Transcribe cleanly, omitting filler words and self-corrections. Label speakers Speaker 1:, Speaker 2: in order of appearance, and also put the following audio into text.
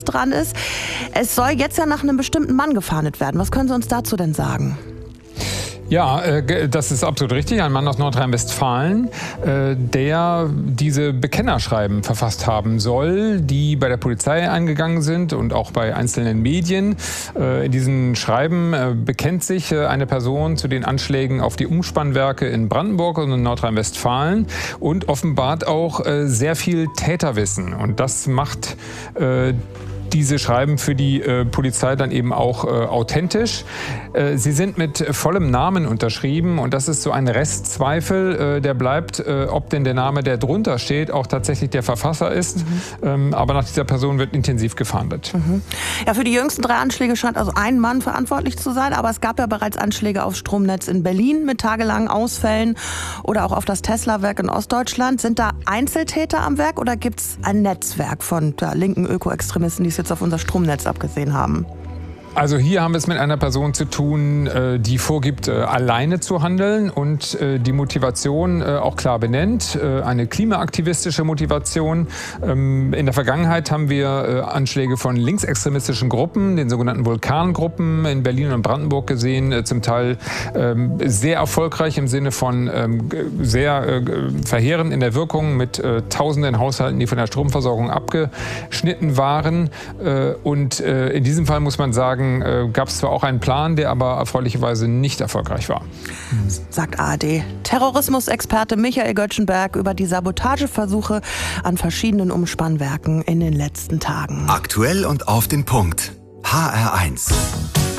Speaker 1: dran ist. Es soll jetzt ja nach einem bestimmten Mann gefahndet werden. Was können Sie uns dazu denn sagen?
Speaker 2: Ja, das ist absolut richtig. Ein Mann aus Nordrhein-Westfalen, der diese Bekennerschreiben verfasst haben soll, die bei der Polizei eingegangen sind und auch bei einzelnen Medien. In diesen Schreiben bekennt sich eine Person zu den Anschlägen auf die Umspannwerke in Brandenburg und in Nordrhein-Westfalen und offenbart auch sehr viel Täterwissen. Und das macht diese Schreiben für die Polizei dann eben auch authentisch. Sie sind mit vollem Namen unterschrieben und das ist so ein Restzweifel, der bleibt, ob denn der Name, der drunter steht, auch tatsächlich der Verfasser ist. Aber nach dieser Person wird intensiv gefahndet.
Speaker 1: Ja, für die jüngsten 3 Anschläge scheint also ein Mann verantwortlich zu sein, aber es gab ja bereits Anschläge aufs Stromnetz in Berlin mit tagelangen Ausfällen oder auch auf das Tesla-Werk in Ostdeutschland. Sind da Einzeltäter am Werk oder gibt es ein Netzwerk von linken Ökoextremisten, die es jetzt auf unser Stromnetz abgesehen haben?
Speaker 2: Also hier haben wir es mit einer Person zu tun, die vorgibt, alleine zu handeln und die Motivation auch klar benennt, eine klimaaktivistische Motivation. In der Vergangenheit haben wir Anschläge von linksextremistischen Gruppen, den sogenannten Vulkangruppen in Berlin und Brandenburg gesehen, zum Teil sehr erfolgreich im Sinne von sehr verheerend in der Wirkung mit tausenden Haushalten, die von der Stromversorgung abgeschnitten waren. Und in diesem Fall muss man sagen, gab es zwar auch einen Plan, der aber erfreulicherweise nicht erfolgreich war.
Speaker 1: Sagt ARD-Terrorismusexperte Michael Göttschenberg über die Sabotageversuche an verschiedenen Umspannwerken in den letzten Tagen.
Speaker 3: Aktuell und auf den Punkt. HR1.